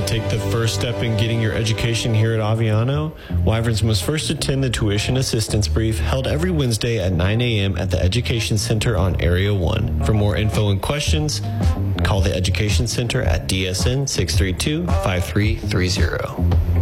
to take the first step in getting your education here at Aviano? Wyverns must first attend the Tuition Assistance Brief held every Wednesday at 9 a.m. at the Education Center on Area 1. For more info and questions, call the Education Center at DSN 632-5330.